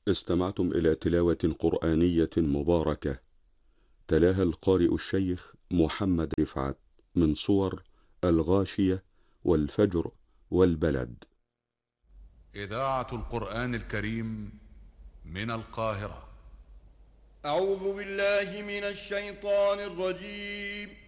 استمعتم إلى تلاوة قرآنية مباركة تلاها القارئ الشيخ محمد رفعت من صور الغاشية والفجر والبلد. إذاعة القرآن الكريم من القاهرة. أعوذ بالله من الشيطان الرجيم.